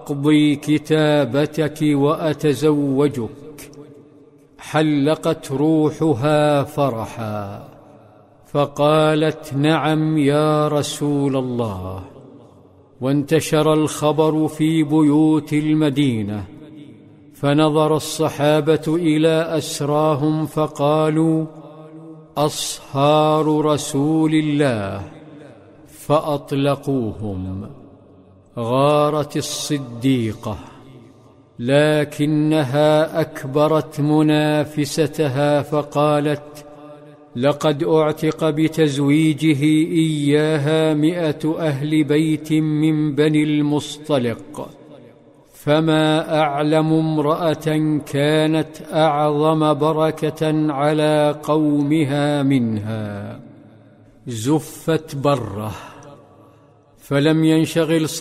أقضي كتابتك وأتزوجك. حلقت روحها فرحا، فقالت: نعم يا رسول الله. وانتشر الخبر في بيوت المدينة، فنظر الصحابة إلى أسراهم فقالوا: أصهار رسول الله، فأطلقوهم. غارت الصديقة، لكنها أكبرت منافستها فقالت: لقد أعتق بتزويجه إياها 100 أهل بيت من بني المصطلق، فما أعلم امرأة كانت أعظم بركة على قومها منها. زفت بره، فلم ينشغل